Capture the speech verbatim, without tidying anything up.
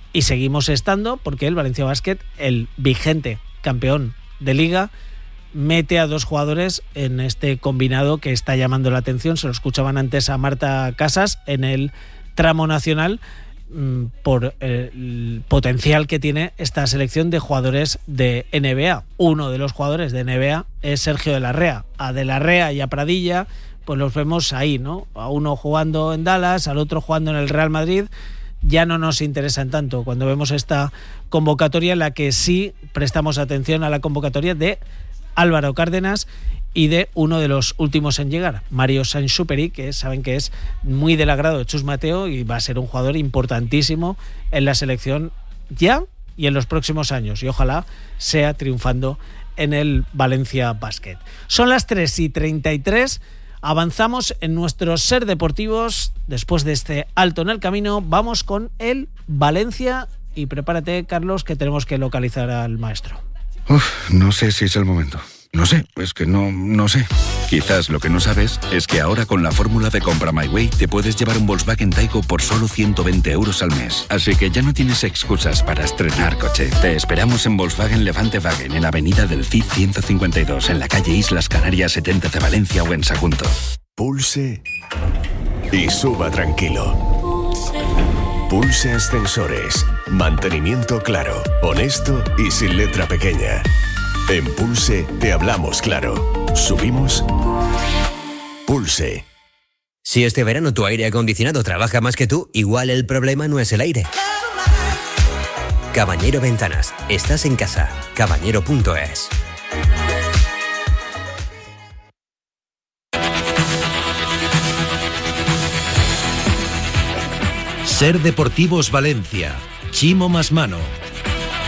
Y seguimos estando porque el Valencia Basket, el vigente campeón de Liga, mete a dos jugadores en este combinado que está llamando la atención. Se lo escuchaban antes a Marta Casas en el tramo nacional por el potencial que tiene esta selección de jugadores de N B A. Uno de los jugadores de N B A es Sergio de la Rea. A de la Rea y a Pradilla pues los vemos ahí, ¿no? A uno jugando en Dallas, al otro jugando en el Real Madrid. Ya no nos interesan tanto cuando vemos esta convocatoria, en la que sí prestamos atención a la convocatoria de Álvaro Cárdenas y de uno de los últimos en llegar, Mario Sainz-Superi, que saben que es muy del agrado de Chus Mateo y va a ser un jugador importantísimo en la selección ya y en los próximos años, y ojalá sea triunfando en el Valencia Basket. Son las tres y treinta y tres, avanzamos en nuestros Ser Deportivos. Después de este alto en el camino, vamos con el Valencia, y prepárate, Carlos, que tenemos que localizar al maestro. Uf, no sé si es el momento. No sé, es que no, no sé. Quizás lo que no sabes es que ahora con la fórmula de Compra My Way te puedes llevar un Volkswagen Taigo por solo ciento veinte euros al mes. Así que ya no tienes excusas para estrenar coche. Te esperamos en Volkswagen Levante Wagen, en Avenida del Cid ciento cincuenta y dos, en la calle Islas Canarias setenta de Valencia o en Sagunto. Pulse y suba tranquilo. Pulse Ascensores. Mantenimiento claro, honesto y sin letra pequeña. En Pulse te hablamos claro. Subimos. Pulse. Si este verano tu aire acondicionado trabaja más que tú, igual el problema no es el aire. Cabañero Ventanas. Estás en casa. Cabañero punto es. Ser Deportivos Valencia. Chimo Masmano.